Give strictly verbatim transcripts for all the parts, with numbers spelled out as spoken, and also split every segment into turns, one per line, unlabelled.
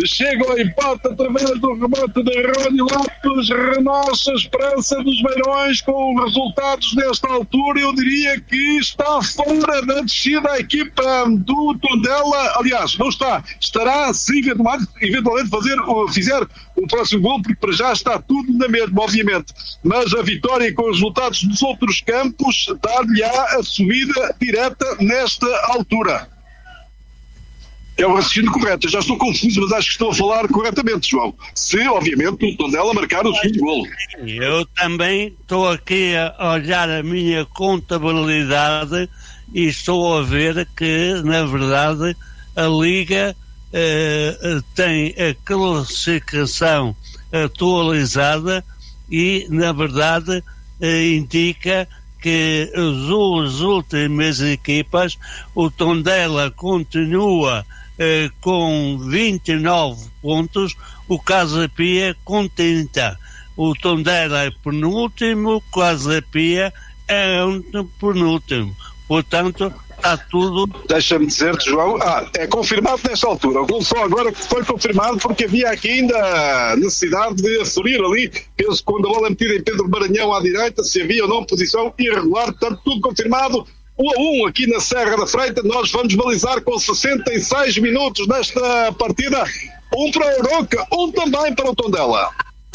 chega ao empate através do remate de Rony Lopes, renasce a esperança dos Beirões com os resultados nesta altura. Eu diria que está fora da descida a equipa do Tondela, aliás, não está, estará se eventualmente, eventualmente fazer, fizer o próximo gol, porque para já está tudo na mesma, obviamente, mas a vitória com os resultados dos outros campos dá-lhe a subida direta nesta altura. É o raciocínio correto. Eu já estou confuso, mas acho que estou a falar corretamente, João. Se, obviamente, o Tondela marcar o segundo golo.
Eu também estou aqui a olhar a minha contabilidade e estou a ver que, na verdade, a Liga eh, tem a classificação atualizada e, na verdade, eh, indica que as duas últimas equipas, o Tondela continua eh, com vinte e nove pontos, o Casa Pia com trinta. O Tondela é penúltimo, o Casa Pia é penúltimo. Portanto, está tudo...
Deixa-me dizer-te, João, ah, é confirmado nesta altura. O gol só agora que foi confirmado, porque havia aqui ainda necessidade de aferir ali, penso que quando a bola é metida em Pedro Maranhão à direita, se havia ou não posição irregular, portanto tudo confirmado. um a um aqui na Serra da Freita. Nós vamos balizar com sessenta e seis minutos desta partida. Um para a Arouca, um também para o Tondela.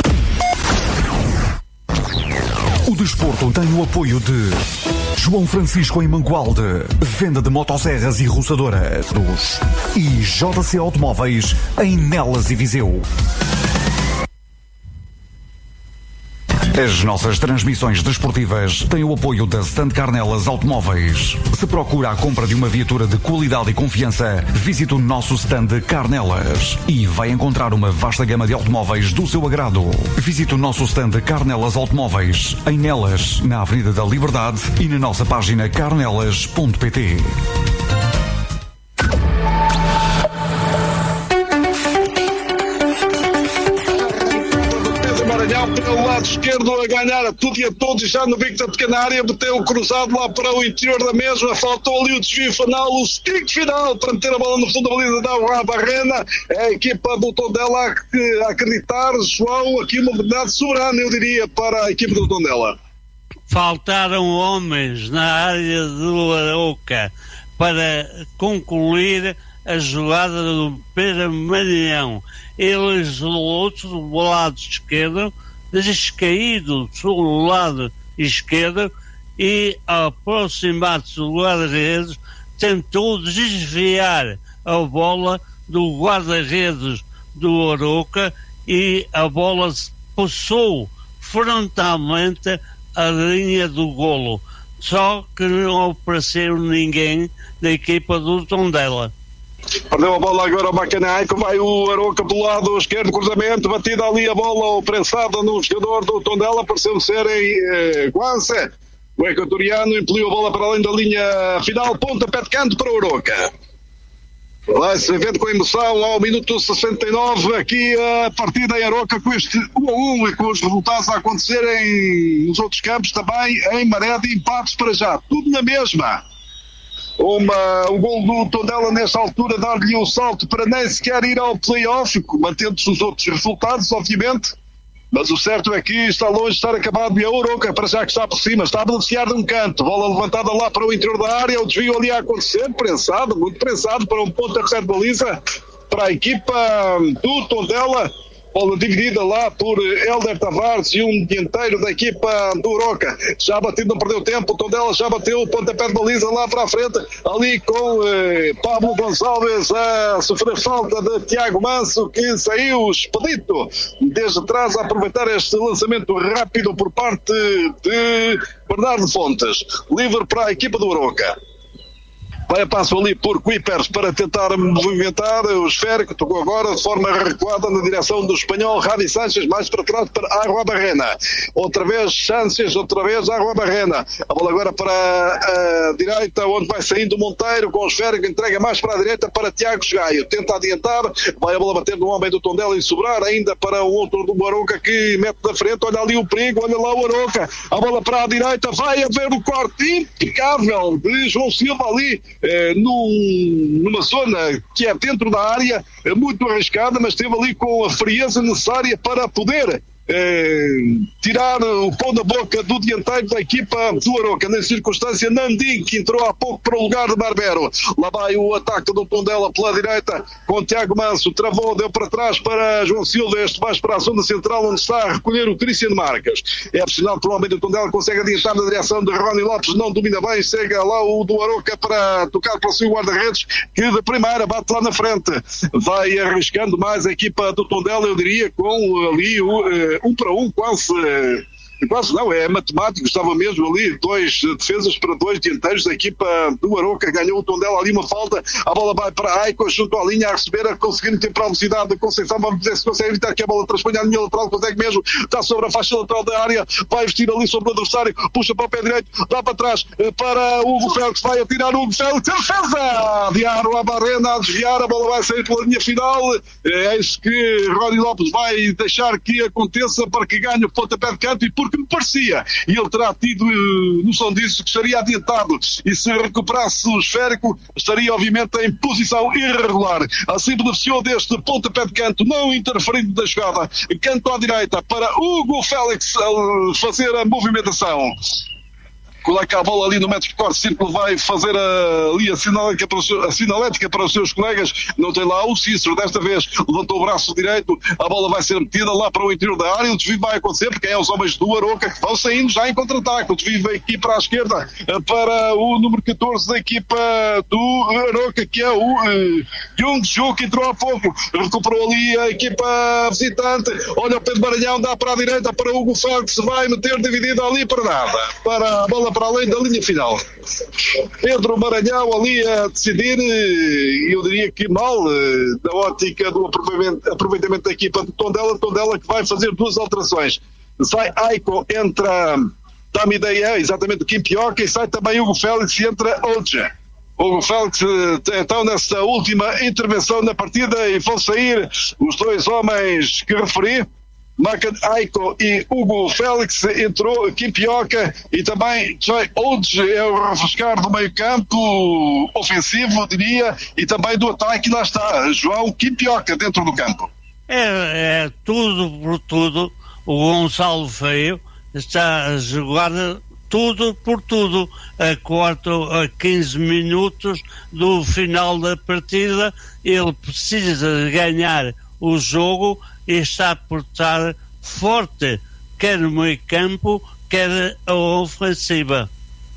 O desporto tem o apoio de João Francisco em Mangualde, venda de motosserras e roçadoras, e J C Automóveis em Nelas e Viseu. As nossas transmissões desportivas têm o apoio da Stand Carnelas Automóveis. Se procura a compra de uma viatura de qualidade e confiança, visite o nosso stand Carnelas e vai encontrar uma vasta gama de automóveis do seu agrado. Visite o nosso stand Carnelas Automóveis em Nelas, na Avenida da Liberdade, e na nossa página carnelas ponto pt.
Pelo lado esquerdo a ganhar a tudo e a todos, e já no bico da pequena área meteu o cruzado lá para o interior da mesma. Faltou ali o desvio final, o stick final para meter a bola no fundo da baliza da Rua Barrena. É a equipa do Tondela a acreditar, João, aqui uma verdade soberana, eu diria, para a equipa do Tondela.
Faltaram homens na área do Arouca para concluir a jogada do Pedro Maranhão. Eles do outro lado esquerdo, descaído do lado esquerdo, e ao aproximar-se do guarda-redes tentou desviar a bola do guarda-redes do Arouca e a bola passou frontalmente a linha do golo, só que não apareceu ninguém da equipa do Tondela.
Perdeu a bola agora o Macanaico, vai o Arouca pelo lado esquerdo, cruzamento, batida ali a bola prensada no jogador do Tondela, pareceu ser em eh, Guança. O equatoriano impeliu a bola para além da linha final, pontapé de canto para o Arouca. Vai-se vendo com emoção ao minuto sessenta e nove aqui a partida em Arouca, com este um a um e com os resultados a acontecerem nos outros campos também em maré de empates para já, tudo na mesma. Uma, um gol do Tondela nesta altura dar-lhe um salto para nem sequer ir ao play-off, mantendo-se os outros resultados, obviamente, mas o certo é que está longe de estar acabado. E a Arouca, para já que está por cima, está a beneficiar de um canto, bola levantada lá para o interior da área, o desvio ali a acontecer, prensado, muito prensado, para um ponto de baliza para a equipa do Tondela. Bola dividida lá por Hélder Tavares e um dianteiro da equipa do Arouca. Já batido, não perdeu tempo. O Tondela já bateu o pontapé de baliza lá para a frente, ali com eh, Pablo Gonçalves a sofrer falta de Tiago Manso, que saiu expedito desde trás a aproveitar este lançamento rápido por parte de Bernardo Fontes. Livre para a equipa do Arouca. Vai a passo ali por Kuipers para tentar movimentar o esférico, tocou agora de forma recuada na direção do espanhol Javi Sánchez, mais para trás para Arrua Barrena. Outra vez Sánchez, outra vez Arrua Barrena. A bola agora para a direita, onde vai saindo o Monteiro com o esférico, entrega mais para a direita para Tiago Gaio. Tenta adiantar, vai a bola bater no homem do Tondela e sobrar ainda para o outro do Arouca que mete da frente. Olha ali o perigo, olha lá o Arouca. A bola para a direita, vai haver o corte impecável de João Silva ali eh, num, numa zona que é dentro da área, eh, muito arriscada, mas esteve ali com a frieza necessária para poder Eh, tirar o pão da boca do dianteiro da equipa do Aroca. Na circunstância, Nandim, que entrou há pouco para o lugar de Barbero. Lá vai o ataque do Tondela pela direita com Tiago Manso, travou, deu para trás para João Silva, este mais para a zona central onde está a recolher o Cristiano Marques. É sinal que o homem do Tondela consegue adiantar na direção de Rony Lopes, não domina bem, chega lá o do Aroca para tocar para o seu guarda-redes, que de primeira bate lá na frente. Vai arriscando mais a equipa do Tondela, eu diria, com ali o eh, um para um, quase, quase não, é matemático, estava mesmo ali, dois defesas para dois dianteiros da equipa do Aroca, ganhou o Tondela ali uma falta, a bola vai para Aiko, junto à linha a receber, a conseguir ter para a velocidade da Conceição, vamos ver se consegue evitar que a bola transponha à linha lateral, consegue mesmo, está sobre a faixa lateral da área, vai vestir ali sobre o adversário, puxa para o pé direito, dá para trás, para o Hugo Félix, vai atirar o Hugo Félix, defesa! Diário a Barrena a desviar, a bola vai sair pela linha final, é isso que Rony Lopes vai deixar que aconteça para que ganhe o pontapé de canto, e porque me parecia, e ele terá tido uh, noção disso, que estaria adiantado, e se recuperasse o esférico, estaria obviamente em posição irregular. Assim beneficiou deste pontapé de canto, não interferindo da jogada, canto à direita para Hugo Félix uh, fazer a movimentação. Coloca a bola ali no metro de corte, círculo, vai fazer a, ali a sinalética, para os, a sinalética para os seus colegas, não tem lá o Cícero, desta vez levantou o braço direito, a bola vai ser metida lá para o interior da área, o desvio vai acontecer, porque é os homens do Aroca que vão saindo já em contra-ataque, o desvio vem aqui para a esquerda, para o número catorze da equipa do Aroca, que é o uh, Jung Ju, que entrou há pouco, recuperou ali a equipa visitante, olha o Pedro Maranhão, dá para a direita, para o Hugo Félix, vai meter dividido ali para nada, para a bola para além da linha final. Pedro Maranhão ali a decidir, e eu diria que mal, da ótica do aproveitamento, aproveitamento da equipa de Tondela, Tondela que vai fazer duas alterações. Sai Aiko, entra Tamideia, exatamente o Kim Pioca, e sai também Hugo Félix e entra Olja. Hugo Félix, então, nessa última intervenção na partida, e vão sair os dois homens que referi, Macan Aiko e Hugo Félix, entrou Kim Pioca e também Joy Olds, é o refrescar do meio campo ofensivo, diria, e também do ataque, lá está João Kim Pioca dentro do campo.
É, é tudo por tudo, o Gonçalo Feio está a jogar tudo por tudo, a quarto a quinze minutos do final da partida, ele precisa ganhar o jogo e está a portar forte, quer no meio campo, quer a ofensiva.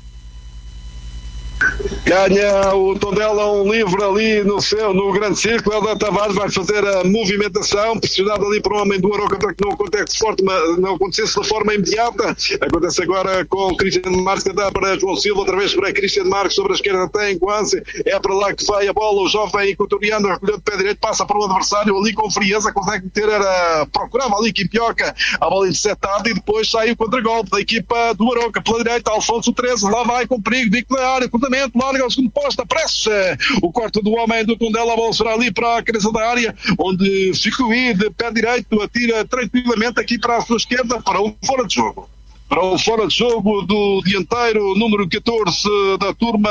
Ganha o Tondela um livre ali no seu, no grande círculo. Helder Tavares vai fazer a movimentação, pressionado ali para o homem do Aroca para que não acontecesse, forte, não acontecesse de forma imediata. Acontece agora com Cristian Marques, que dá para João Silva, outra vez para Cristian Marques, sobre a esquerda tem Guance, é para lá que vai a bola, o jovem equatoriano recolheu de pé direito, passa para o adversário ali com frieza, consegue meter, era, procurava ali Kim Pioca, a bola interceptada, e depois sai o contra-golpe da equipa do Aroca pela direita, Alfonso treze, lá vai com perigo, bico na área, cruzamento, larga o segundo posto, apressa o corte do homem do Tondela, a bola será ali para a cabeça da área, onde Chicoí de pé direito atira tranquilamente aqui para a sua esquerda, para um fora de jogo. Para o fora de jogo do dianteiro número catorze da turma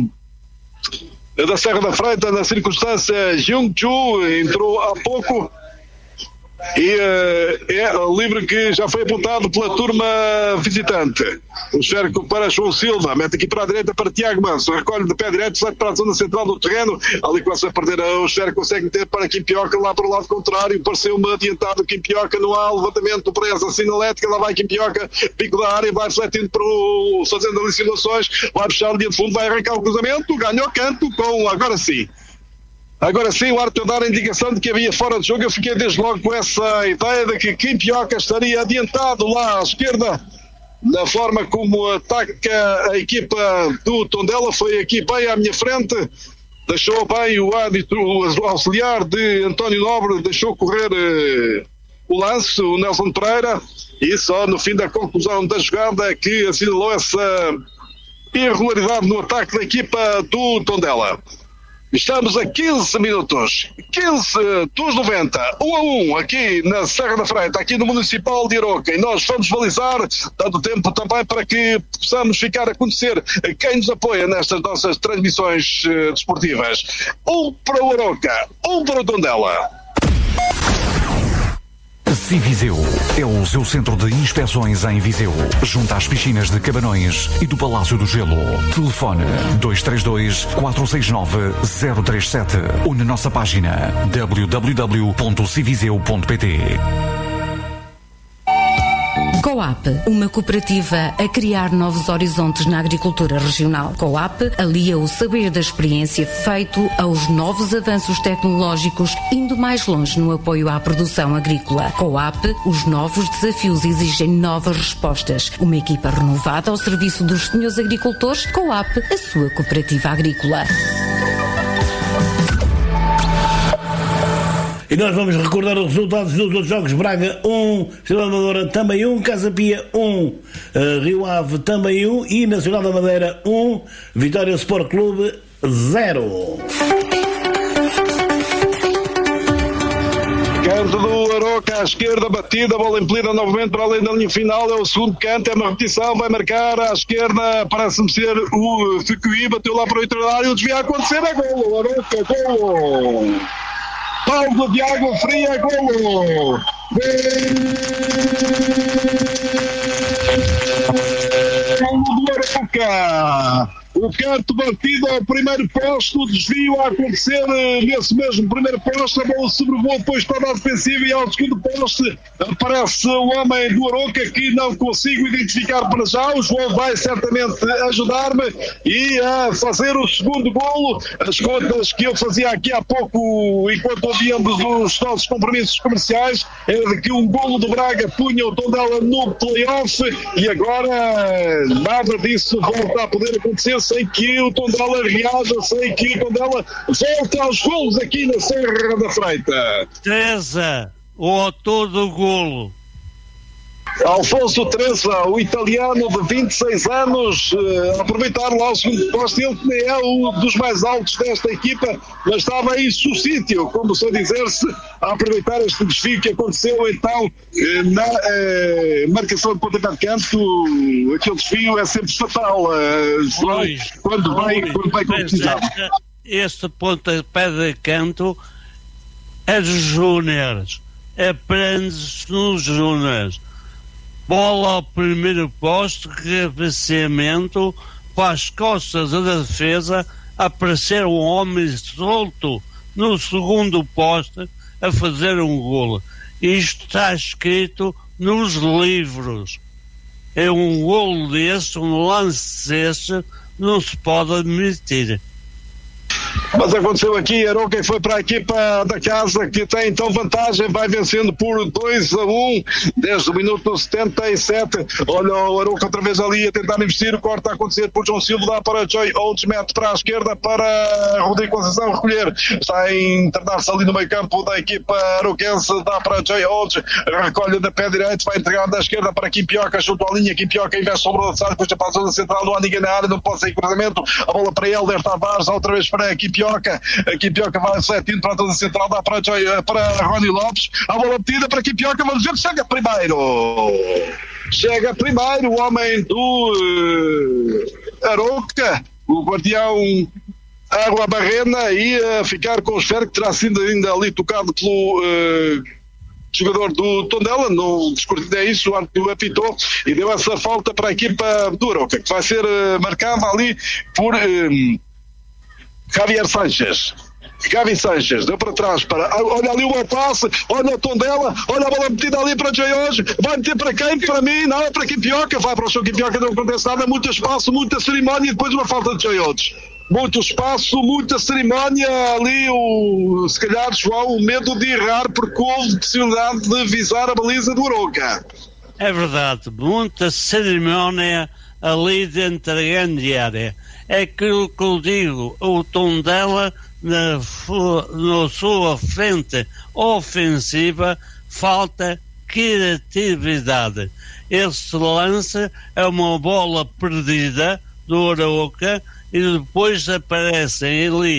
da Serra da Freita, na circunstância, Jung Chu entrou há pouco. E uh, é o livre que já foi apontado pela turma visitante. O esférico para João Silva, mete aqui para a direita para Tiago Manso, recolhe de pé direito, sai para a zona central do terreno, ali começa a perder o esférico, consegue meter para Kim Pioca lá para o lado contrário, pareceu-me adiantado Kim Pioca, não há levantamento para essa sinalética, lá vai Kim Pioca, pico da área, vai refletindo para o, fazendo ali simulações, vai puxar o dia de fundo, vai arrancar o cruzamento, ganhou canto com, agora sim. Agora sim, o árbitro dar a indicação de que havia fora de jogo. Eu fiquei desde logo com essa ideia de que Kim Pioca estaria adiantado lá à esquerda, da forma como ataca a equipa do Tondela. Foi aqui bem à minha frente, deixou bem o árbitro, o auxiliar de António Nobre, deixou correr eh, o lance, o Nelson Pereira, e só no fim da conclusão da jogada que assinalou essa irregularidade no ataque da equipa do Tondela. Estamos a quinze minutos, quinze dos noventa, um a um, aqui na Serra da Freita, aqui no Municipal de Aroca, e nós vamos balizar, dando tempo também para que possamos ficar a conhecer quem nos apoia nestas nossas transmissões uh, desportivas. Um para o Aroca, um para o Tondela.
Civiseu é o seu centro de inspeções em Viseu, junto às piscinas de Cabanões e do Palácio do Gelo. Telefone dois três dois, quatro seis nove, zero três sete ou na nossa página w w w ponto civiseu ponto p t.
Coap, uma cooperativa a criar novos horizontes na agricultura regional. Coap alia o saber da experiência feito aos novos avanços tecnológicos, indo mais longe no apoio à produção agrícola. Coap, os novos desafios exigem novas respostas. Uma equipa renovada ao serviço dos senhores agricultores. Coap, a sua cooperativa agrícola.
E nós vamos recordar os resultados dos outros jogos. Braga um, Estrela da Amadora também um, Casa Pia um, uh, Rio Ave também um e Nacional da Madeira um, Vitória Sport Clube zero.
Canto do Aroca à esquerda, batida, bola impelida novamente para além da linha final, é o segundo canto, é uma repetição, vai marcar à esquerda, parece-me ser o Fucuí, bateu lá para o internário, desvia a acontecer, é golo, Aroca, golo! Paulo de Água Fria, golo! Golo do Aroca! O canto batido ao primeiro posto, o desvio a acontecer nesse mesmo primeiro posto, a bola sobrevoou depois para a defensiva e ao segundo poste aparece o homem do Aroca que não consigo identificar para já. O João vai certamente ajudar-me e a fazer o segundo golo. As contas que eu fazia aqui há pouco, enquanto ouvíamos os nossos compromissos comerciais, era de que um golo do Braga punha o Tondela no play-off e agora nada disso volta a poder acontecer sem que o Tondela reaja, sem que o Tondela volte aos golos aqui na Serra da Freita.
Teresa, o autor do golo.
Alfonso Teresa, o italiano de vinte e seis anos, uh, a aproveitar lá o segundo posto, ele que nem é um dos mais altos desta equipa, mas estava em seu sítio, como se dizer-se, a aproveitar este desfile que aconteceu então uh, na uh, marcação de pontapé de canto. Aquele desfile é sempre fatal, uh, João, quando vai, quando vai concretizar.
Este pontapé de canto é dos júniores, aprende-se nos júniores. Bola ao primeiro posto, cabeceamento para as costas da defesa, aparecer um homem solto no segundo posto a fazer um golo. Isto está escrito nos livros. É um golo desse, um lance desse, não se pode admitir.
Mas aconteceu aqui, Aroca foi para a equipa da casa que tem então vantagem, vai vencendo por dois a um desde o minuto setenta e sete. Olha o Aroca outra vez ali a tentar investir, o corte a acontecer por João Silva, dá para Joy Olds, mete para a esquerda para Rodrigo Conceição recolher, está a internar-se ali no meio campo da equipa aroquense, dá para Joy Olds, recolhe da pé direito, vai entregar da esquerda para Quimpioca, junto à linha, Quimpioca investe sobre o adversário, depois já passa a zona central, não há ninguém na área, não pode sair cruzamento, a bola para Helder Tavares, outra vez para Quimpioca, Quimpioca vai refletindo para toda a central, dá para, Joy, para Rony Lopes, a bola metida para Quimpioca, vamos ver que chega primeiro, chega primeiro o homem do uh, Aroca, o guardião Água Barrena, ia ficar com o esfero que terá sido ainda ali tocado pelo uh, jogador do Tondela, no descortido é isso, o árbitro apitou e deu essa falta para a equipa do Aroca, que vai ser uh, marcada ali por uh, Javier Sanchez. Gavi Sanchez, deu para trás, para, olha ali o bom passe, olha o Tondela, olha a bola metida ali para Jay hoje, vai meter para quem? Para mim, não, é para Quimpioca, vai para o seu Quimpioca, não acontece nada, muito espaço, muita cerimónia e depois uma falta de Jay hoje. Muito espaço, muita cerimónia ali, o, se calhar, João, o medo de errar porque houve possibilidade de visar a baliza do Aroca.
É verdade, muita cerimónia ali dentro da grande área. É aquilo que eu digo, o Tondela na, na sua frente ofensiva falta criatividade. Esse lance é uma bola perdida do Aroca e depois aparecem ali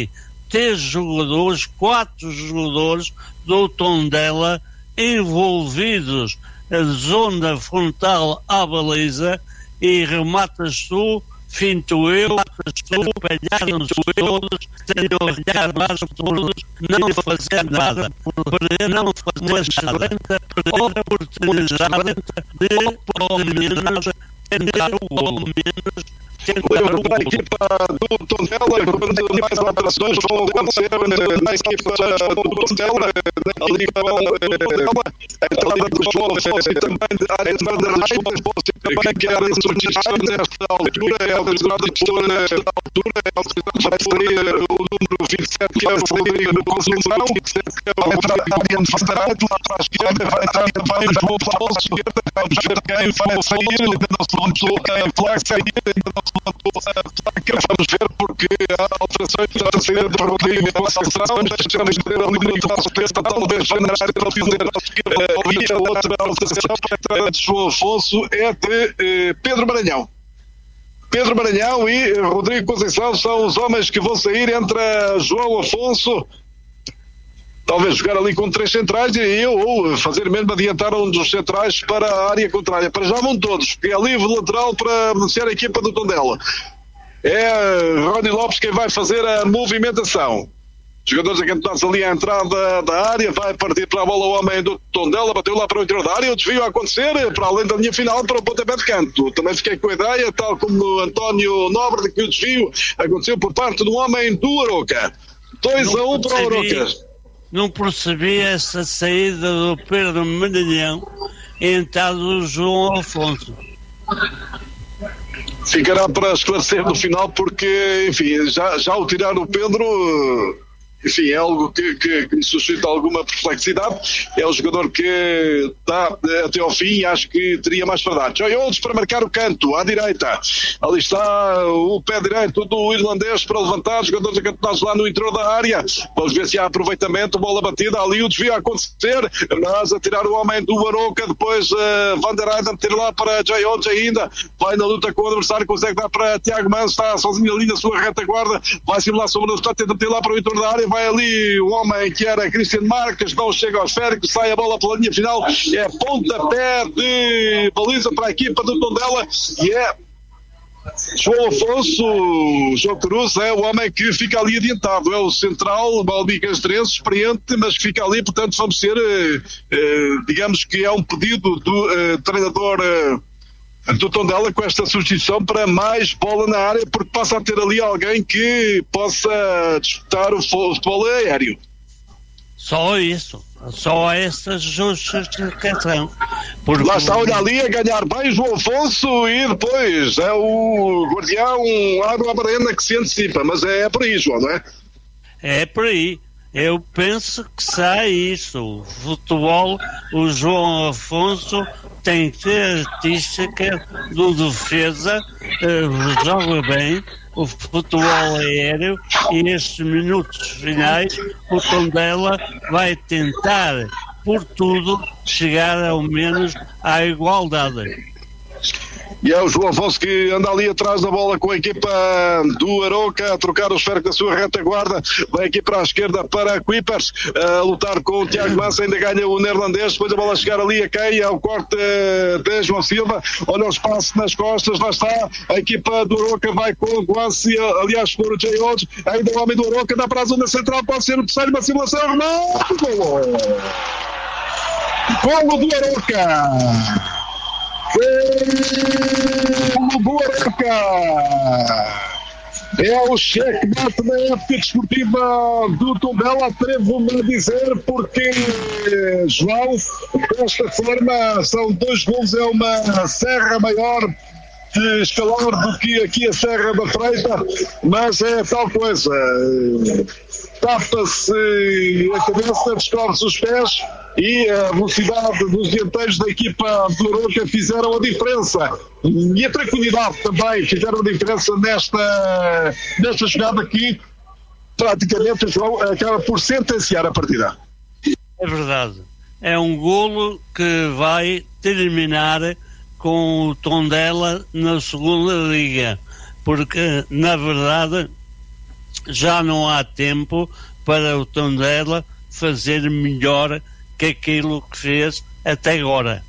três jogadores, quatro jogadores do Tondela envolvidos a zona frontal à baliza e rematas tu, finto eu, palharam-se todos, sem olhar mais todos, não fazer nada, para não fazer nada, oportunidade de, pelo menos, tentar o gol, menos
Lembro para a equipa do Tondela, quando mais alterações vão acontecer na equipa do Tondela, na Liga Tondela, a entrada do João Afonso e também a entrada da Raio, também que era solicitado nesta altura, é autorizado por esta altura, é autorizado vai sair o número vinte e sete, que é o Rodrigo do Conceição, vai entrar a Ariane Fatarate, lá para a esquerda, vai entrar também o João Afonso, vamos ver quem vai sair, ainda não se levantou quem vai sair, ainda não se vamos ver porque há alterações da saída do Rodrigo com a sanção, deixamos de ter ali no nosso texto, talvez vai na área para fazer e a outra alteração para a entrada de João Afonso é de eh, Pedro Maranhão. Pedro Maranhão e Rodrigo Conceição são os homens que vão sair entre João Afonso, talvez jogar ali com três centrais e eu, ou fazer mesmo adiantar um dos centrais para a área contrária. Para já vão todos, porque é livre lateral para beneficiar a equipa do Tondela. É Rony Lopes quem vai fazer a movimentação. Os jogadores acantonados ali à entrada da área, vai partir para a bola o homem do Tondela, bateu lá para o interior da área, o desvio a acontecer, para além da linha final, para o pontapé de canto. Também fiquei com a ideia, tal como o António Nobre, de que o desvio aconteceu por parte do homem do Aroca. dois a um para o Aroca.
Não percebi essa saída do Pedro Maranhão em entrada do João Afonso.
Ficará para esclarecer no final, porque, enfim, já, já o tirar o Pedro, enfim, é algo que, que, que me suscita alguma perplexidade. É o jogador que está até ao fim e acho que teria mais para dar. Joy Olds para marcar o canto, à direita. Ali está o pé direito do irlandês para levantar, os jogadores acantonados lá no interior da área. Vamos ver se há aproveitamento, bola batida, ali o desvio a acontecer, mas a tirar o homem do Aroca, depois uh, Van der Eyden meter lá para Joy Olds ainda, vai na luta com o adversário, consegue dar para Tiago Manso, está sozinho ali na sua retaguarda, vai simular sobre o está tenta meter lá para o interior da área, vai ali o homem que era Cristian Marques, não chega ao esférico, sai a bola pela linha final, é pontapé de baliza para a equipa do Tondela e é João Afonso, João Cruz é o homem que fica ali adiantado, é o central, Balbi Castrense, experiente, mas que fica ali, portanto vamos ser, eh, eh, digamos que é um pedido do eh, treinador eh, do Tondela com esta substituição para mais bola na área, porque passa a ter ali alguém que possa disputar o futebol aéreo.
Só isso, só essa justificação. Porque...
Lá está, olha ali a ganhar bem João Afonso e depois é o guardião Água Barena que se antecipa, mas é, é por aí, João, não é?
É por aí. Eu penso que sai isso. O futebol, o João Afonso tem característica do defesa, uh, joga bem o futebol aéreo e nestes minutos finais o Tondela vai tentar por tudo chegar ao menos à igualdade.
E é o João Afonso que anda ali atrás da bola com a equipa do Aroca a trocar o esférico da sua retaguarda, vai aqui para a esquerda para Kuipers, a lutar com o Tiago Massa, ainda ganha o neerlandês, depois a bola chegar ali a quem? Ao corte de João Silva, olha o espaço nas costas, lá está a equipa do Aroca, vai com o Guanci, aliás por o Jay Hodge, ainda o homem do Aroca dá para a zona central, pode ser o terceiro, uma simulação, remate, golo! Golo do Aroca! Golo do Aroca! É o cheque-mate da época desportiva do Tondela, atrevo-me a dizer, porque, João, desta forma, são dois golos, é uma serra maior de escalar do que aqui a Serra da Freita, mas é tal coisa. Tapa-se a cabeça, descobre-se os pés e a velocidade dos dianteiros da equipa do Aroca fizeram a diferença. E a tranquilidade também fizeram a diferença nesta, nesta jogada que praticamente o João acaba por sentenciar a partida.
É verdade. É um golo que vai terminar com o Tondela na segunda liga, porque na verdade já não há tempo para o Tondela fazer melhor que aquilo que fez até agora.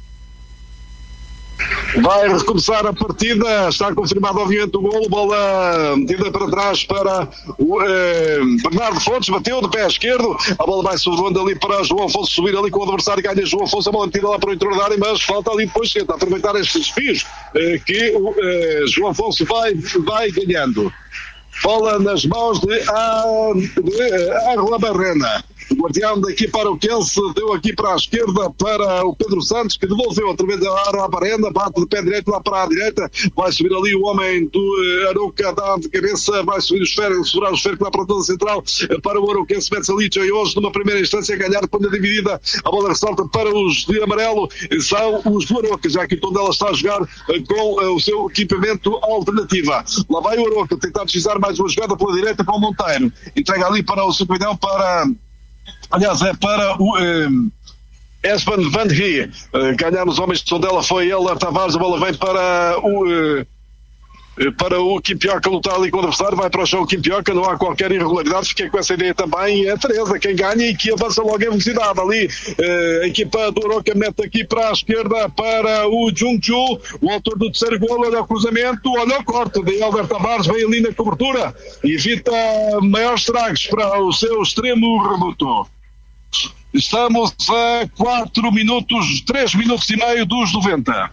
Vai recomeçar a partida, está confirmado obviamente o golo, bola metida para trás para o eh, Bernardo Fontes, bateu de pé esquerdo, a bola vai subindo ali para João Afonso subir ali com o adversário, ganha João Afonso, a bola metida lá para o interior da área, mas falta ali depois, tenta aproveitar estes desafios eh, que o eh, João Afonso vai, vai ganhando. Bola nas mãos de Arla Barrena. O guardião daqui para o Kelce deu aqui para a esquerda para o Pedro Santos, que devolveu outra vez a Arla Barrena, bate de pé direito lá para a direita, vai subir ali o homem do Arouca, dá de cabeça, vai subir o esférico, segurar o esférico lá para a toda central, para o Arouquense, mete-se ali, e hoje numa primeira instância a ganhar, depois da dividida, a bola ressalta para os de amarelo, são os do Arouca, já que o Tondela está a jogar com o seu equipamento alternativa. Lá vai o Arouca, tentar deslizar mais uma jogada pela direita para o Monteiro, entrega ali para o Sucuidão, para... Aliás, é para o eh, Esban Van Rie. Uh, ganhar os homens de Tondela foi Elder Tavares. A bola vem para o uh, para o Quimpioca lutar ali com o adversário. Vai para o chão o Quimpioca. Não há qualquer irregularidade. Fiquei com essa ideia também. É a Teresa quem ganha e que avança logo em velocidade. Ali uh, a equipa do Arouca mete aqui para a esquerda para o Jungju, o autor do terceiro gol. Olha o cruzamento, olha o corte de Elder Tavares. Vem ali na cobertura e evita maiores estragos para o seu extremo remoto. Estamos a quatro minutos, três minutos e meio dos noventa.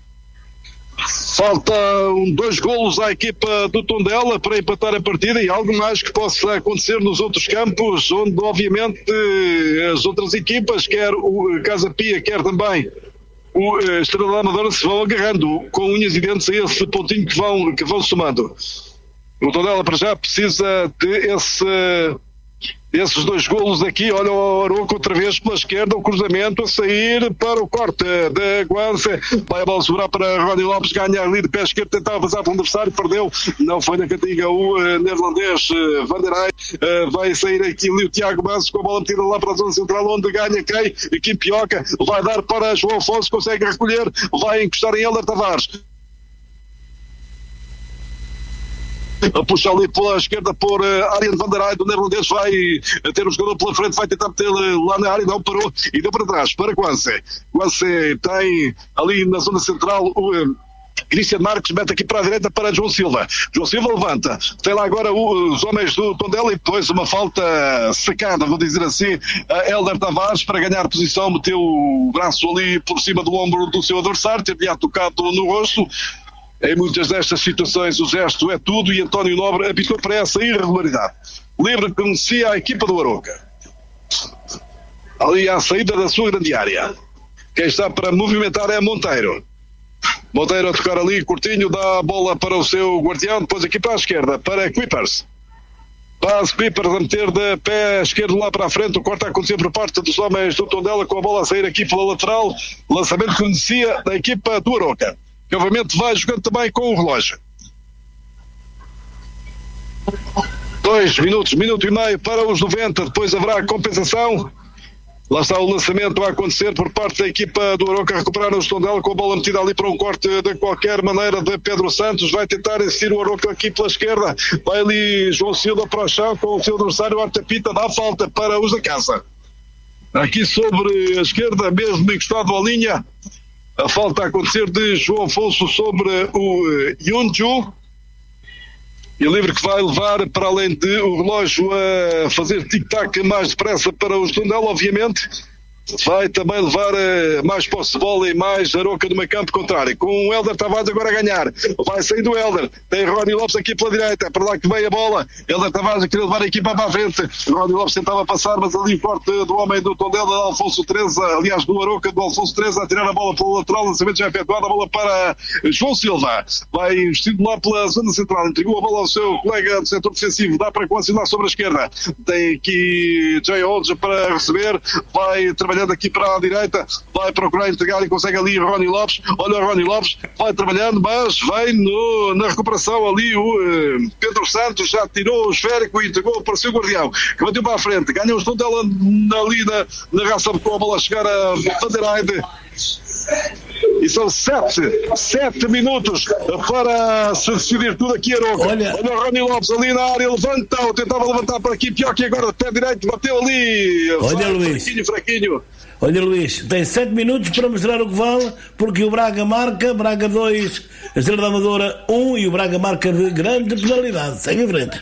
Faltam dois golos à equipa do Tondela para empatar a partida e algo mais que possa acontecer nos outros campos, onde obviamente as outras equipas, quer o Casa Pia, quer também o Estrela da Amadora, se vão agarrando com unhas e dentes a esse pontinho que vão, que vão somando. O Tondela para já precisa de esse... esses dois golos aqui. Olha o Arouca outra vez pela esquerda, o cruzamento a sair para o corte da Guança, vai a bola segurar para Rony Lopes, ganha ali de pé esquerdo, tentava passar para o adversário, perdeu, não foi na cantiga o uh, neerlandês uh, Van der Eyck, uh, vai sair aqui ali o Tiago Manso com a bola metida lá para a zona central, onde ganha quem? Quimpioca, vai dar para João Afonso, consegue recolher, vai encostar em Elder Tavares, a puxar ali pela esquerda por uh, Arjen Van der Eyck do neerlandês, vai ter um jogador pela frente, vai tentar meter uh, lá na área, não parou e deu para trás para Guança. Guança tem ali na zona central o uh, Cristian Marques, mete aqui para a direita para João Silva. João Silva levanta, tem lá agora o, os homens do Tondela e depois uma falta sacada, vou dizer assim, a Elder Tavares para ganhar posição, meteu o braço ali por cima do ombro do seu adversário, ter-lhe tocado no rosto. Em muitas destas situações o gesto é tudo e António Nobre apitou para essa irregularidade. Livre conhecia a equipa do Arouca. Ali à saída da sua grande área. Quem está para movimentar é Monteiro. Monteiro a tocar ali, curtinho, dá a bola para o seu guardião, depois aqui para a esquerda, para Kuipers. Paz Kuipers a meter de pé esquerdo lá para a frente, o corte a acontecer por parte dos homens do Tondela, com a bola a sair aqui pela lateral. Lançamento que conhecia da equipa do Arouca, que obviamente vai jogando também com o relógio. Dois minutos, minuto e meio para os noventa, depois haverá compensação. Lá está o lançamento a acontecer por parte da equipa do Arouca, recuperar o Tondela com a bola metida ali para um corte de qualquer maneira de Pedro Santos, vai tentar insistir o Arouca aqui pela esquerda, vai ali João Silva para o chão com o seu adversário, Arta Pita, dá falta para os da casa. Aqui sobre a esquerda, mesmo encostado à linha, a falta a acontecer de João Afonso sobre o Yunju. E o livre que vai levar, para além de o relógio a fazer tic-tac mais depressa para os Tondela, obviamente, vai também levar uh, mais posse de bola e mais Arouca no meio campo contrário. Com o Elder Tavares agora a ganhar. Vai saindo o Elder. Tem Rony Lopes aqui pela direita. É para lá que vem a bola. Elder Tavares a querer levar a equipa para a frente. Rony Lopes tentava passar, mas ali forte do homem do Tondela, Alfonso Teresa, aliás do Arouca, do Alfonso Teresa, a tirar a bola pelo lateral. Lançamento já efetuado. A bola para João Silva. Vai investindo lá pela zona central. Entregou a bola ao seu colega do setor defensivo. Dá para continuar sobre a esquerda. Tem aqui Jay Hodge para receber. Vai trabalhar aqui para a direita, vai procurar entregar e consegue ali Rony Lopes. Olha o Rony Lopes, vai trabalhando, mas vem no, na recuperação ali o uh, Pedro Santos, já tirou o esférico e entregou para o seu guardião, que bateu para a frente, ganha o Tondela ali na, na raça com a bola a chegar a Van der Eyck. e são sete, sete minutos para se decidir tudo aqui a Aroca.
Olha,
Olha o Rony Lopes ali na área, levantou, tentava levantar para aqui, pior que agora, pé direito, bateu ali.
Olha,
Vai,
Luís.
fraquinho, fraquinho.
Olha, Luís, tem sete minutos para mostrar o que vale, porque o Braga marca, Braga dois, a Estrela da Amadora um, e o Braga marca de grande penalidade. Segue em frente.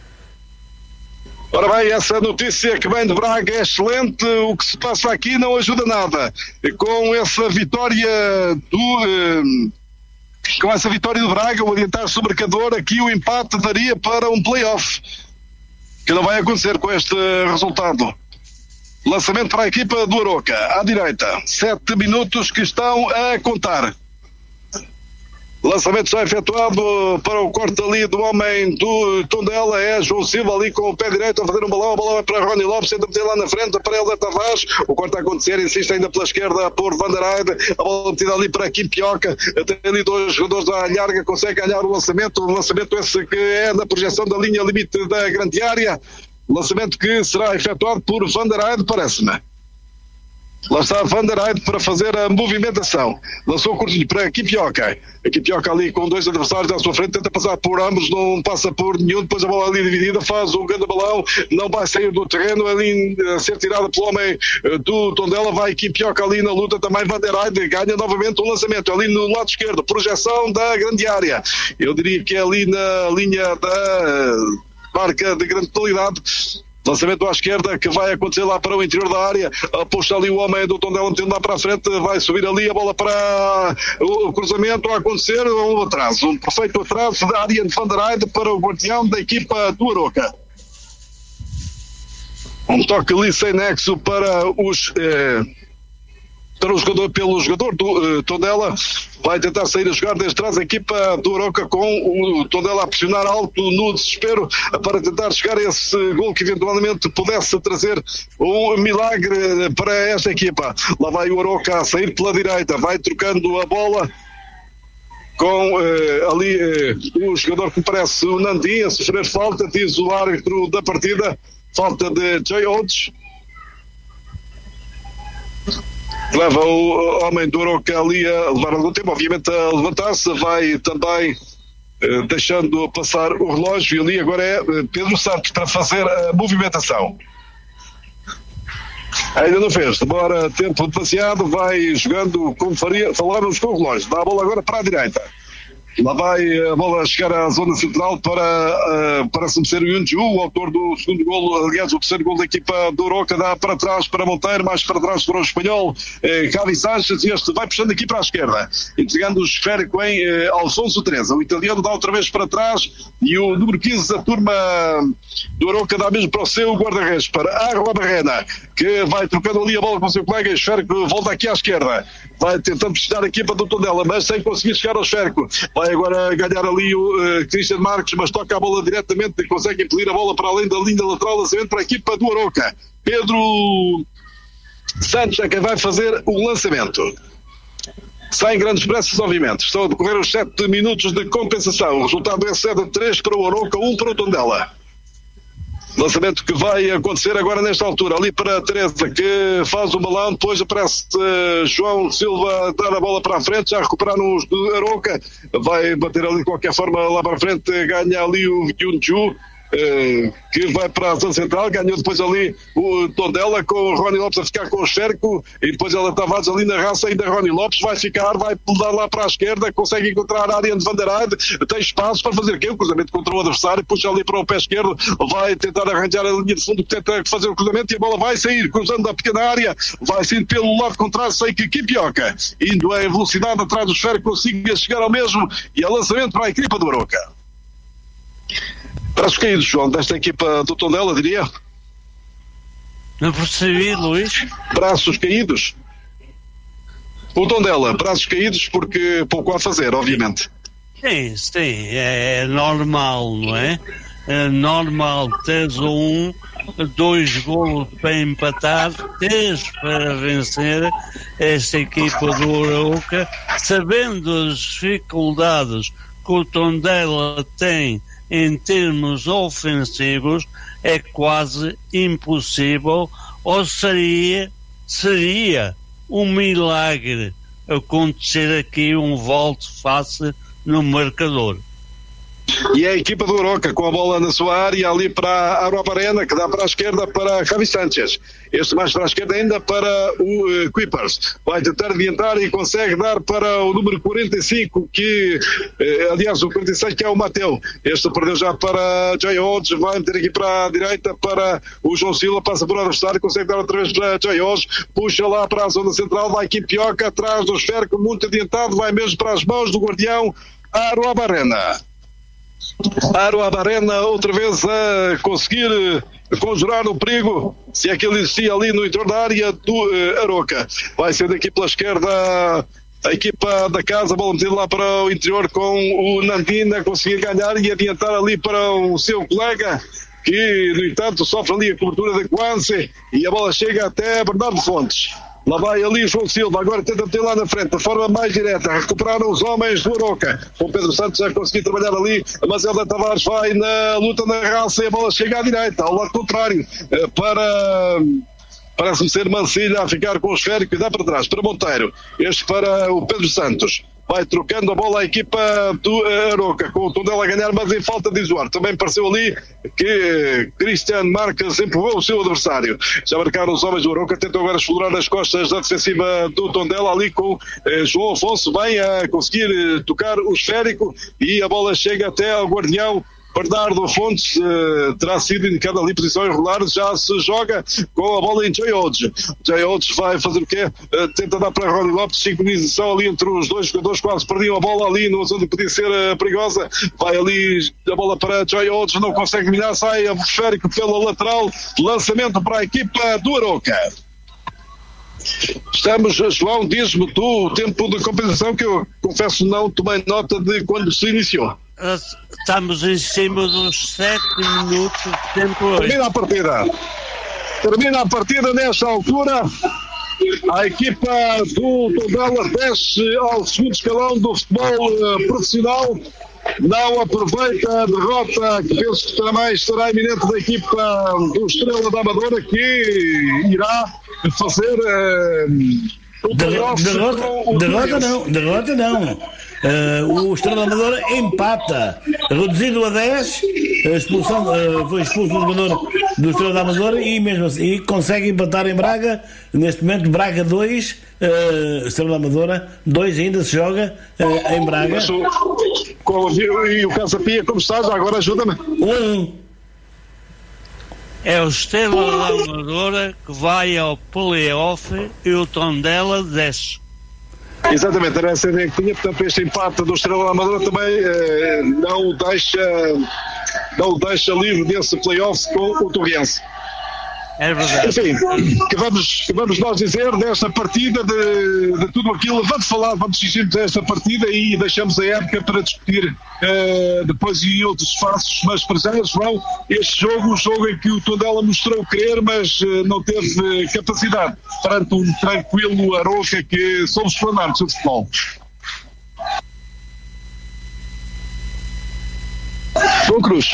Ora bem, essa notícia que vem de Braga é excelente. O que se passa aqui não ajuda nada. Com essa vitória do... Eh, com essa vitória do Braga, o adiantar-se o marcador, aqui o empate daria para um play-off, que não vai acontecer com este resultado. Lançamento para a equipa do Aroca, à direita. Sete minutos que estão a contar. Lançamento já efetuado para o corte ali do homem do Tondela. É João Silva ali com o pé direito a fazer um balão. A bola vai para Rony Lopes, tenta meter lá na frente para Helder Tavares. O corte a acontecer, insiste ainda pela esquerda por Van der Heide. A bola metida ali para Kim Pioca. Tem ali dois jogadores à larga, consegue ganhar o lançamento. O lançamento esse que é na projeção da linha limite da grande área. Lançamento que será efetuado por Van der Heide, parece-me. Lá está Van der Heide para fazer a movimentação. Lançou o curtinho para Kipioca. A Kipioca ali com dois adversários à sua frente, tenta passar por ambos, não passa por nenhum. Depois a bola ali dividida, faz um grande balão, não vai sair do terreno, ali a ser tirada pelo homem do Tondela. Vai Kipioca ali na luta também. Van der Heide ganha novamente um lançamento ali no lado esquerdo, projeção da grande área. Eu diria que é ali na linha da marca de grande qualidade. Lançamento à esquerda que vai acontecer lá para o interior da área. Puxa ali o homem do Tondela, metendo lá para a frente. Vai subir ali a bola para o cruzamento a acontecer. Um atraso, um perfeito atraso da área de Van der Heide para o guardião da equipa do Aroca. Um toque ali sem nexo para os... Eh, para o jogador, pelo jogador do uh, Tondela. Vai tentar sair a jogar desde trás a equipa do Aroca, com o Tondela a pressionar alto no desespero para tentar chegar a esse gol que eventualmente pudesse trazer um milagre para esta equipa. Lá vai o Aroca a sair pela direita, vai trocando a bola com uh, ali uh, o jogador que parece o Nandim a sofrer falta, diz o árbitro da partida, falta de Jay Hodges. Leva o homem do Aroca ali a levar algum tempo, obviamente, a levantar-se. Vai também eh, deixando passar o relógio. E ali agora é Pedro Santos para fazer a movimentação. Ainda não fez, demora tempo demasiado. Vai jogando como faria, falávamos com o relógio. Dá a bola agora para a direita. Lá vai a bola chegar à zona central para, uh, parece-me ser o Yunju, o autor do segundo golo, aliás, o terceiro golo da equipa do Aroca. Dá para trás para Monteiro, mais para trás para o espanhol eh, Javi Sanches, e este vai puxando aqui para a esquerda, entregando o esférico em eh, Alfonso Teresa. O italiano dá outra vez para trás e o número quinze da turma do Aroca dá mesmo para o seu guarda-redes, para Arroa Barrena, que vai trocando ali a bola com o seu colega. O esférico volta aqui à esquerda, vai tentando pressionar a equipa do Tondela, mas sem conseguir chegar ao esférico. Vai agora ganhar ali o uh, Cristian Marques, mas toca a bola diretamente e consegue impelir a bola para além da linha lateral, lançamento para a equipa do Aroca. Pedro Santos é quem vai fazer o lançamento. Sem grandes pressas, obviamente. Estão a decorrer os sete minutos de compensação. O resultado é sete a três para o Aroca, um para o Tondela. Lançamento que vai acontecer agora nesta altura, ali para a Teresa, que faz o balão. Depois aparece uh, João Silva a dar a bola para a frente, já recuperaram os do Aroca. Vai bater ali de qualquer forma lá para a frente, ganha ali o Yunju, Uh, que vai para a zona central. Ganhou depois ali o Tondela, com o Rony Lopes a ficar com o cerco, e depois ela Tavares ali na raça. Ainda Rony Lopes vai ficar, vai dar lá para a esquerda, consegue encontrar a área de Van der Heide, tem espaço para fazer o quê? O cruzamento contra o adversário, puxa ali para o pé esquerdo, vai tentar arranjar a linha de fundo, tenta fazer o cruzamento e a bola vai sair, cruzando a pequena área, vai sair pelo lado contrário, sei que Kipioca, indo em velocidade atrás do esférico, consiga chegar ao mesmo, e é lançamento para a equipa do Aroca. Braços caídos, João, desta equipa do Tondela, diria.
Não percebi, Luís.
Braços caídos. O Tondela, braços caídos porque pouco a fazer, obviamente.
Sim, sim, é normal, não é? É normal teres um, dois golos para empatar, três para vencer esta equipa do Aroca, sabendo as dificuldades que o Tondela tem em termos ofensivos. É quase impossível, ou seria, seria um milagre acontecer aqui um volte-face no marcador.
E é a equipa do Aroca com a bola na sua área ali para a Aroca Arena, que dá para a esquerda para Javi Sánchez. Este mais para a esquerda ainda para o uh, Kuipers. Vai tentar adiantar e consegue dar para o número quarenta e cinco, que, uh, aliás, o quarenta e seis, que é o Mateu. Este perdeu já para Jay Hodge, vai meter aqui para a direita para o João Silva, passa por adversário, consegue dar outra vez para Jay Hodge, puxa lá para a zona central, vai aqui Pioca, atrás do esférico, muito adiantado, vai mesmo para as mãos do guardião Aroca Arena. Aroca Arena outra vez a conseguir conjurar o perigo, se é que ele existia ali no interior da área do uh, Aroca. Vai ser daqui pela esquerda a equipa da casa, a bola metida lá para o interior com o Nandina, conseguir ganhar e adiantar ali para o seu colega, que no entanto sofre ali a cobertura da Quance, e a bola chega até Bernardo Fontes. Lá vai ali João Silva, agora tenta meter lá na frente, de forma mais direta, recuperaram os homens do Aroca, com Pedro Santos a conseguir trabalhar ali, mas Helder Tavares vai na luta na raça e a bola chega à direita, ao lado contrário, para... parece-me ser Mancilha a ficar com o esférico e dá para trás, para Monteiro, este para o Pedro Santos. Vai trocando a bola a equipa do Aroca, com o Tondela a ganhar, mas em falta de Isoar. Também pareceu ali que Cristian Marques empurrou o seu adversário. Já marcaram os homens do Aroca, tentam agora explorar as costas da defensiva do Tondela, ali com eh, João Afonso, bem a conseguir eh, tocar o esférico, e a bola chega até ao guardião Bernardo Fontes, uh, terá sido indicado ali posição irregular, já se joga com a bola em Jay Hodge. Jay Hodge vai fazer o quê? Uh, tenta dar para Rony Lopes, sincronização ali entre os dois jogadores, quase perdiam a bola ali numa zona que podia ser uh, perigosa. Vai ali a bola para Jay Hodge, não consegue dominar, sai a esférico pela lateral, lançamento para a equipa do Aroca. Estamos, João, diz-me tu o tempo de compensação, que eu confesso não tomei nota de quando se iniciou.
Estamos em cima dos sete minutos de tempo hoje.
Termina a partida. Termina a partida nesta altura. A equipa do Tondela desce ao segundo escalão do futebol uh, profissional. Não aproveita a derrota, que penso que também será iminente, da equipa do Estrela da Amadora, que irá fazer uh, o
derrota, derrota, derrota não, derrota não. Uh, o Estrela da Amadora empata, reduzido a dez, a expulsão, uh, foi expulso o jogador do Estrela da Amadora, e mesmo assim e consegue empatar em Braga. Neste momento Braga dois, uh, Estrela da Amadora dois, ainda se joga uh, em Braga.
Mas o, com, e o Casa Pia, como está? Já agora ajuda-me.
Um.
É o Estrela da Amadora que vai ao play-off e o Tondela desce.
Exatamente, era essa ideia que tinha. Portanto, este empate do Estrela da Amadora também eh, não o deixa, não o deixa livre desse play-off com o Torriense.
É verdade.
Enfim, que vamos, que vamos nós dizer desta partida, de, de tudo aquilo. Vamos falar, vamos discutir desta partida e deixamos a época para discutir uh, depois em outros espaços. Mas para já, João, este jogo, o jogo em que o Tondela mostrou querer, mas uh, não teve uh, capacidade perante um tranquilo Aroca que somos fanáticos do futebol. João Cruz.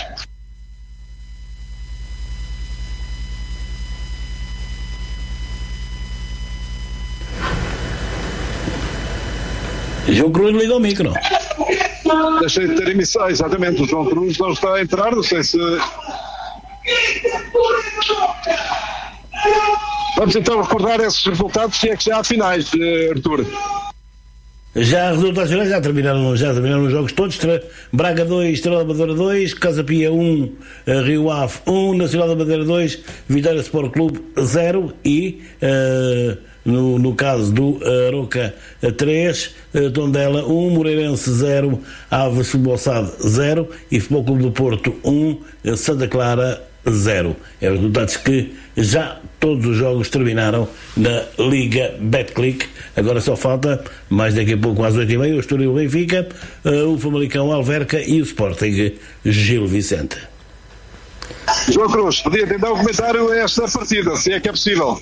João Cruz liga o micro.
Deixei de ter emissão, exatamente. O João Cruz não está a entrar, não sei se. Vamos então recordar esses resultados, se é que já há finais, Artur.
Já resultados finais, já terminaram, já terminaram os jogos todos. Braga dois, Estrela da Amadora dois, Casa Pia um, Rio Ave um, Nacional da Madeira dois, Vitória Sport Clube zero e uh, no, no caso do Aroca três, uh, Tondela um, Moreirense zero, Aves Futebol Sade zero e Futebol Clube do Porto um, Santa Clara zero. É os resultados que já todos os jogos terminaram na Liga Betclic. Agora só falta, mais daqui a pouco às oito e meia, o Estoril Benfica, uh, o Famalicão Alverca e o Sporting Gil Vicente.
João Cruz, podia tentar um comentário a esta partida, se é que é possível.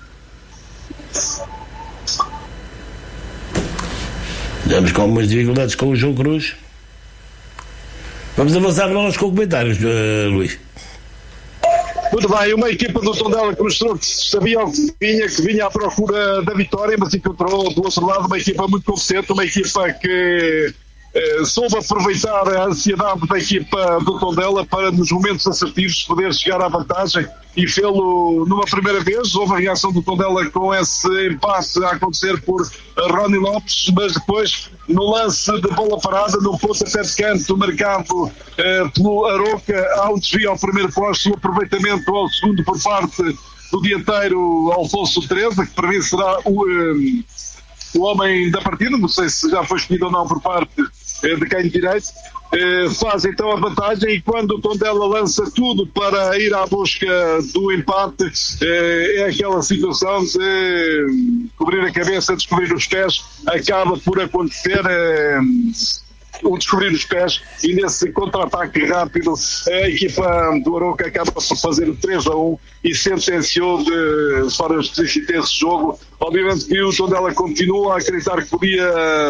Estamos com algumas dificuldades com o João Cruz. Vamos avançar nós com comentários, uh, Luís.
Muito Muito bem, uma equipa do Tondela que mostrou que sabia o que vinha, que vinha à procura da vitória, mas encontrou do outro lado uma equipa muito competente, uma equipa que eh, soube aproveitar a ansiedade da equipa do Tondela para nos momentos assertivos poder chegar à vantagem e fê-lo numa primeira vez. Houve a reação do Tondela com esse empate a acontecer por Rony Lopes, mas depois no lance de bola parada, no pontapé de canto marcado eh, pelo Aroca, há um desvio ao primeiro posto, um aproveitamento ao segundo por parte do dianteiro Alfonso Teresa, que para mim será o, eh, o homem da partida, não sei se já foi escolhido ou não por parte eh, de quem direito. Eh, faz então a vantagem, e quando o Tondela lança tudo para ir à busca do empate, eh, é aquela situação de cobrir a cabeça, descobrir os pés, acaba por acontecer eh, o descobrir os pés, e nesse contra-ataque rápido a equipa do Aroca acaba por fazer o três a um e sentenciou de fora específico esse jogo. Obviamente que o Tondela continua a acreditar que podia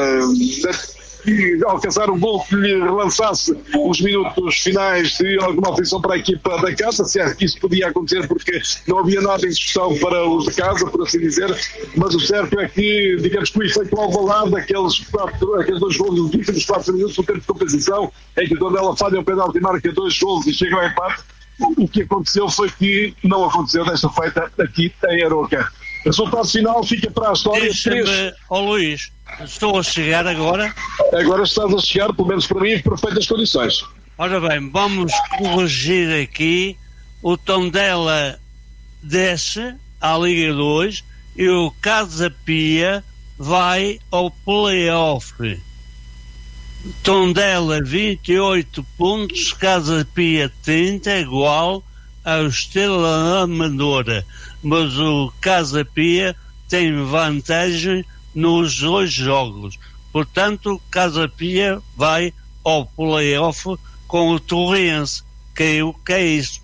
e alcançar um gol que lhe relançasse os minutos finais de alguma aflição para a equipa da casa, se é que isso podia acontecer, porque não havia nada em discussão para os de casa, por assim dizer, mas o certo é que, digamos que o efeito alvalade, aqueles, quatro, aqueles dois golos nos últimos quatro minutos do tempo de compensação, em que quando ela falha um penalti e marca dois golos e chega ao empate, o que aconteceu foi que não aconteceu desta feita aqui em Aroca. O resultado final fica para a história.
Deixa-me, ó Luís, estou a chegar agora.
Agora estás a chegar, pelo menos para mim, em perfeitas condições.
Ora bem, vamos corrigir aqui. O Tondela desce à Liga dois e o Casa Pia vai ao play-off. Tondela vinte e oito pontos, Casa Pia trinta, igual ao Estrela Amadora. Mas o Casa Pia tem vantagem nos dois jogos. Portanto, Casa Pia vai ao play-off com o Torrense. Creio que é isso.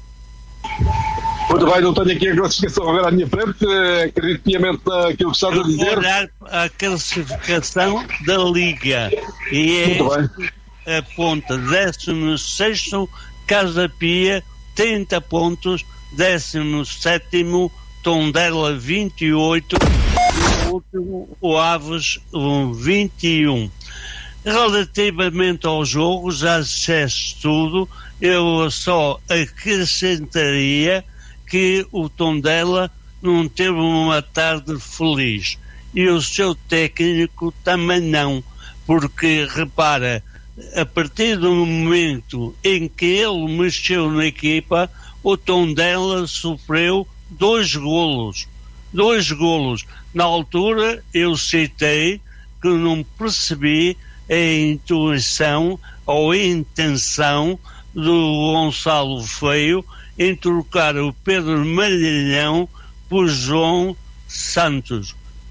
Muito bem, não tenho aqui a classificação agora à minha frente, acredito piamente naquilo que estás a dizer.
Vou olhar a classificação da Liga e é aponta décimo sexto Casa Pia, trinta pontos, décimo sétimo Tondela vinte e oito e o último o Aves vinte e um. Relativamente ao jogo, já disseste tudo, eu só acrescentaria que o Tondela não teve uma tarde feliz e o seu técnico também não, porque repara, a partir do momento em que ele mexeu na equipa, o Tondela sofreu dois golos. Dois golos. Na altura eu citei que não percebi a intuição ou a intenção do Gonçalo Feio em trocar o Pedro Malhão por João Santos.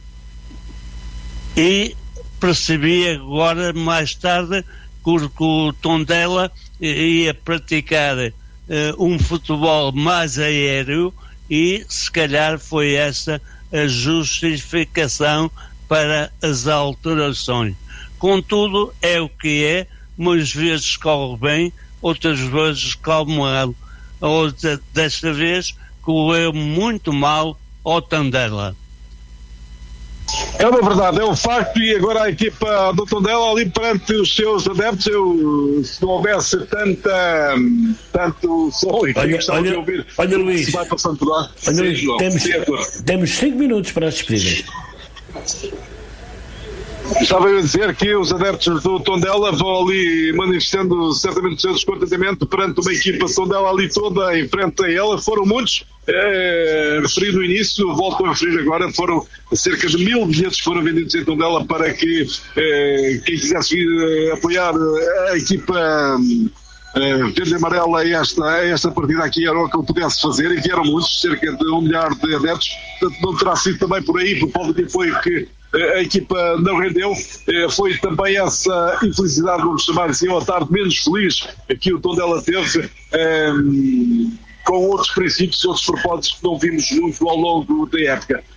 E percebi agora, mais tarde, que o Tondela ia praticar uh, um futebol mais aéreo e, se calhar, foi essa a justificação para as alterações. Contudo, é o que é, umas vezes corre bem, outras vezes corre mal. Outra, desta vez correu muito mal ao Tondela.
É uma verdade, é um facto, e agora a equipa do Tondela ali perante os seus adeptos, eu, se não houvesse tanta, tanto som e quem gostava de ouvir,
olha Luís,
vai passando por lá.
Olha, Luís, temos, temos cinco minutos para as despedidas.
Estava a dizer que os adeptos do Tondela vão ali manifestando certamente o seu descontentamento perante uma equipa Tondela ali toda em frente a ela. Foram muitos, é, referi no início, volto a referir agora, foram cerca de mil bilhetes que foram vendidos em Tondela para que é, quem quisesse vir apoiar a equipa Uh, verde e amarela a esta, a esta partida aqui em Aroca o pudesse fazer, e vieram muitos, cerca de um milhar de adeptos, portanto não terá sido também por aí, por pode ter foi que uh, a equipa não rendeu, uh, foi também essa infelicidade, vamos chamar assim, uma tarde menos feliz que o Tondela teve, um, com outros princípios e outros propósitos que não vimos muito ao longo da época.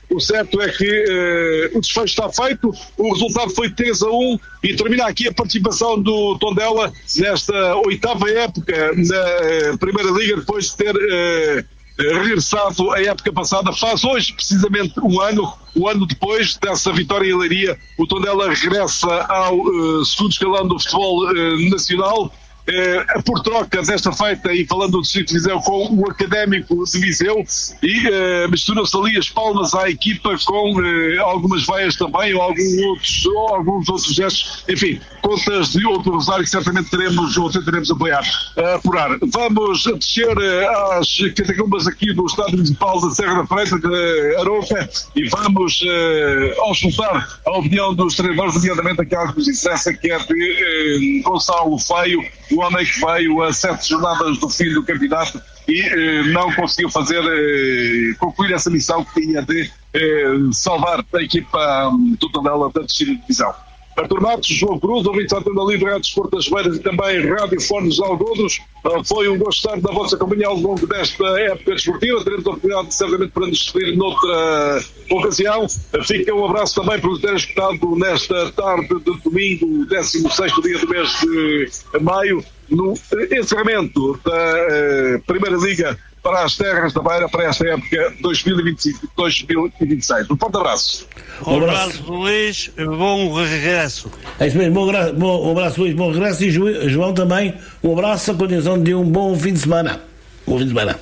O certo é que uh, o desfecho está feito, o resultado foi três a um e termina aqui a participação do Tondela nesta oitava época na uh, Primeira Liga, depois de ter uh, regressado a época passada. Faz hoje precisamente um ano, um ano depois dessa vitória em Leiria, o Tondela regressa ao uh, segundo escalão do futebol uh, nacional. Uh, por troca desta feita, e falando do Distrito de Viseu, com o Académico de Viseu, e uh, misturam-se ali as palmas à equipa com uh, algumas vaias também, ou alguns outros, ou alguns outros gestos, enfim, contas de outro rosário que certamente teremos ou tentaremos apoiar, uh, apurar. Vamos descer uh, às catacumbas aqui do Estádio Municipal da Serra da Freita, de Arouca, e vamos uh, auscultar a opinião dos treinadores, nomeadamente aquela que nos interessa, que é de uh, Gonçalo Feio, o homem que veio a sete jornadas do fim do campeonato e eh, não conseguiu fazer, eh, concluir essa missão que tinha de eh, salvar a equipa um, do Tondela da terceira divisão. Artur Matos, João Cruz, ouvintes à Tenda Livre, Rádio Desporto das Beiras e também Rádio Fones de Algodos. Uh, foi um gosto estar na vossa companhia ao longo desta época desportiva. Teremos a oportunidade, certamente, para nos despedir noutra ocasião. Uh, fica um abraço também por nos terem escutado nesta tarde de domingo, décimo sexto dia do mês de maio, no encerramento da uh, Primeira Liga para as terras da Beira para esta época dois mil e vinte e cinco dois mil e vinte e seis. Um forte abraço.
Um abraço, Luís, bom regresso.
É isso mesmo, bom, bom, um abraço, Luís, bom regresso, e João também, um abraço, a continuação de um bom fim de semana. Bom fim de semana.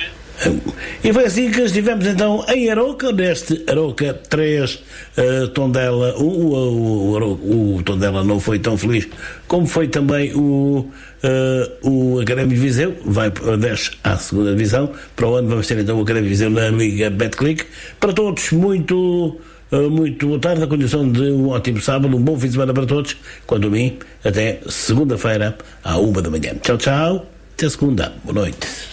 E foi assim que estivemos então em Arouca, neste Arouca três, uh, Tondela um. O, o, o, o Tondela não foi tão feliz como foi também o, uh, o Académico de Viseu, vai desce à segunda divisão. Para o ano vamos ter então o Académico de Viseu na Liga Betclic. Para todos, muito, uh, muito boa tarde, a condição de um ótimo sábado, um bom fim de semana para todos. Quanto a mim, até segunda-feira à uma da manhã. Tchau, tchau, até segunda, boa noite.